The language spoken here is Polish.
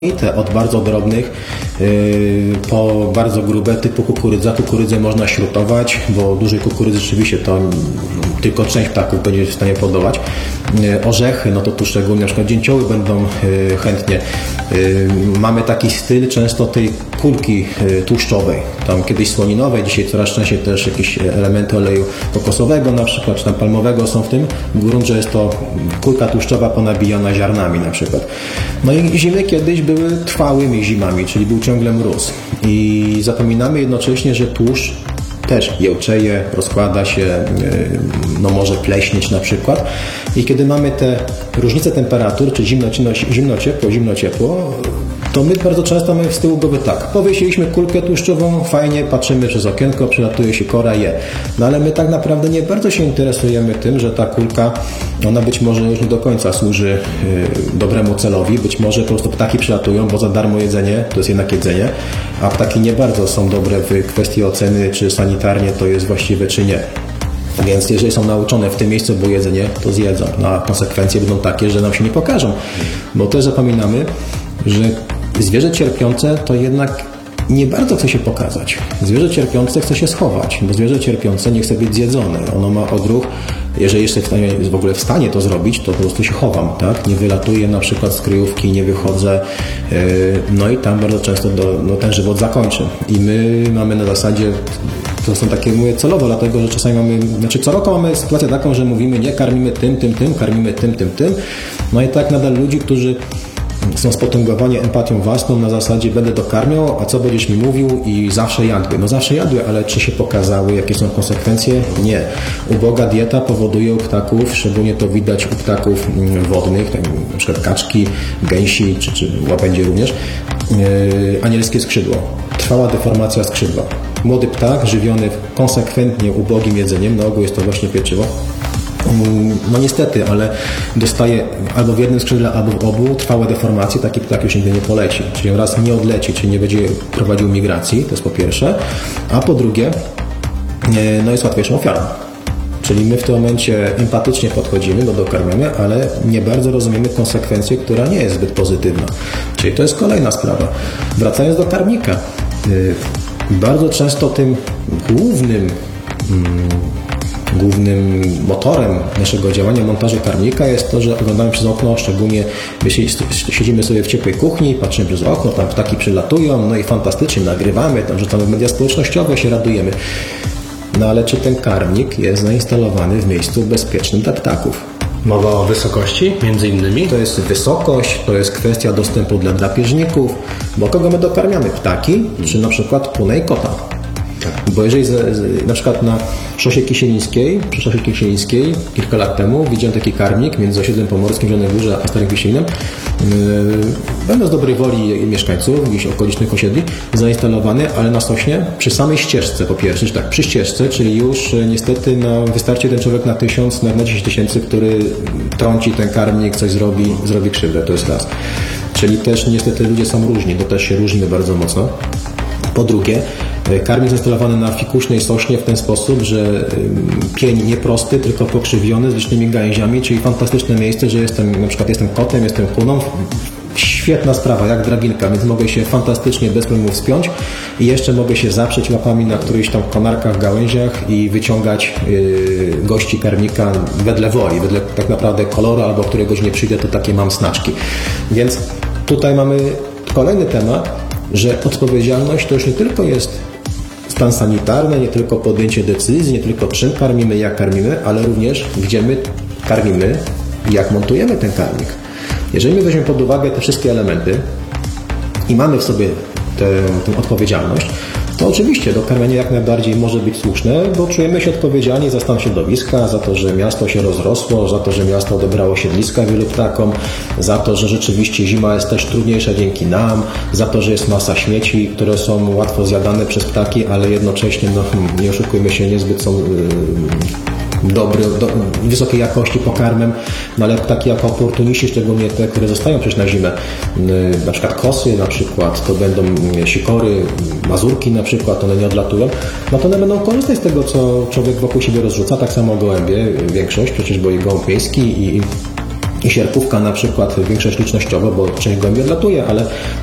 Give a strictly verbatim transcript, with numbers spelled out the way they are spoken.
od bardzo drobnych po bardzo grube typu kukurydza. Kukurydzę można śrutować, bo dużej kukurydzy rzeczywiście to tylko część ptaków będzie w stanie podobać. Orzechy, no to tu szczególnie na przykład dzięcioły będą chętnie. Mamy taki styl często tej kulki tłuszczowej, tam kiedyś słoninowej, dzisiaj coraz częściej też jakieś elementy oleju kokosowego na przykład, czy tam palmowego są w tym. W gruncie jest to kulka tłuszczowa ponabijana ziarnami na przykład. No i zimy kiedyś były trwałymi zimami, czyli był ciągle mróz. I zapominamy jednocześnie, że tłuszcz też jełczeje, rozkłada się, no może pleśnieć na przykład. I kiedy mamy te różnice temperatur, czy zimno, zimno, ciepło, zimno, ciepło, to my bardzo często mamy z tyłu głowy tak, powiesiliśmy kulkę tłuszczową, fajnie, patrzymy przez okienko, przylatuje się kora, je. No ale my tak naprawdę nie bardzo się interesujemy tym, że ta kulka, ona być może już nie do końca służy yy, dobremu celowi, być może po prostu ptaki przylatują, bo za darmo jedzenie to jest jednak jedzenie, a ptaki nie bardzo są dobre w kwestii oceny, czy sanitarnie to jest właściwe, czy nie. Więc jeżeli są nauczone w tym miejscu było jedzenie, to zjedzą. No a konsekwencje będą takie, że nam się nie pokażą. Bo też zapominamy, że zwierzę cierpiące to jednak nie bardzo chce się pokazać. Zwierzę cierpiące chce się schować, bo zwierzę cierpiące nie chce być zjedzone. Ono ma odruch, jeżeli jeszcze jest w ogóle w stanie to zrobić, to po prostu się chowam, tak? Nie wylatuję na przykład z kryjówki, nie wychodzę, no i tam bardzo często do, no, ten żywot zakończy. I my mamy na zasadzie, to są takie, mówię celowo, dlatego, że czasami mamy, znaczy co roku mamy sytuację taką, że mówimy nie, karmimy tym, tym, tym, karmimy tym, tym, tym. No i tak nadal ludzi, którzy są spotęgowani empatią własną na zasadzie będę dokarmiał, a co będziesz mi mówił i zawsze jadły. No zawsze jadły, ale czy się pokazały, jakie są konsekwencje? Nie. Uboga dieta powoduje u ptaków, szczególnie to widać u ptaków wodnych, tak, na przykład kaczki, gęsi, czy, czy łabędzie również, yy, anielskie skrzydło. Trwała deformacja skrzydła. Młody ptak żywiony konsekwentnie ubogim jedzeniem, na ogół jest to właśnie pieczywo, no niestety, ale dostaje albo w jednym skrzydle, albo w obu trwałe deformacje, taki ptak już nigdy nie poleci. Czyli on raz nie odleci, czyli nie będzie prowadził migracji, to jest po pierwsze, a po drugie, no jest łatwiejszą ofiarą. Czyli my w tym momencie empatycznie podchodzimy, go dokarmiamy, ale nie bardzo rozumiemy konsekwencję, która nie jest zbyt pozytywna. Czyli to jest kolejna sprawa. Wracając do karmnika, bardzo często tym głównym Głównym motorem naszego działania montażu karmnika jest to, że oglądamy przez okno, szczególnie jeśli siedzimy sobie w ciepłej kuchni, patrzymy przez okno, tam ptaki przylatują, no i fantastycznie nagrywamy, tam rzucamy w media społecznościowe, się radujemy. No ale czy ten karmnik jest zainstalowany w miejscu bezpiecznym dla ptaków? Mowa o wysokości między innymi? To jest wysokość, to jest kwestia dostępu dla drapieżników, bo kogo my dokarmiamy? Ptaki, hmm. czy na przykład punę i kota? Bo jeżeli z, z, na przykład na szosie Kisielińskiej, przy szosie Kisielińskiej kilka lat temu widziałem taki karmnik między osiedlem pomorskim, Zielonej Górze a Starym Kisielinem, yy, będąc z dobrej woli mieszkańców gdzieś okolicznych osiedli, zainstalowany, ale na sośnie przy samej ścieżce po pierwsze, czy tak, przy ścieżce, czyli już niestety no, wystarczy ten człowiek na tysiąc, na dziesięć tysięcy, który trąci ten karmnik, coś zrobi, zrobi krzywdę, to jest raz. Czyli też niestety ludzie są różni, to też się różnimy bardzo mocno. Po drugie, karmnik zainstalowany na fikuśnej sośnie w ten sposób, że pień nie prosty, tylko pokrzywiony z licznymi gałęziami, czyli fantastyczne miejsce, że jestem, na przykład jestem kotem, jestem kuną. Świetna sprawa, jak drabinka, więc mogę się fantastycznie bez problemu wspiąć i jeszcze mogę się zaprzeć łapami na którychś tam konarkach, gałęziach i wyciągać yy, gości karmnika wedle woli, wedle tak naprawdę koloru, albo któregoś nie przyjdę, to takie mam snaczki. Więc tutaj mamy kolejny temat, że odpowiedzialność to już nie tylko jest stan sanitarny, nie tylko podjęcie decyzji, nie tylko czym karmimy, jak karmimy, ale również gdzie my karmimy, jak montujemy ten karmik. Jeżeli my weźmiemy pod uwagę te wszystkie elementy i mamy w sobie tę, tę odpowiedzialność, to oczywiście dokarmienie jak najbardziej może być słuszne, bo czujemy się odpowiedzialni za stan środowiska, za to, że miasto się rozrosło, za to, że miasto odebrało siedliska wielu ptakom, za to, że rzeczywiście zima jest też trudniejsza dzięki nam, za to, że jest masa śmieci, które są łatwo zjadane przez ptaki, ale jednocześnie, no, nie oszukujmy się, niezbyt są yy, dobry, do, wysokiej jakości pokarmem, no ale ptaki jako oportuniści, szczególnie te, które zostają przecież na zimę, yy, na przykład kosy na przykład, to będą sikory, mazurki na przykład, one nie odlatują, no to one będą korzystać z tego, co człowiek wokół siebie rozrzuca, tak samo gołębie, większość, przecież bo i gołąb miejski i i sierpówka na przykład, większość licznościowo, bo część gołębi odlatuje, ale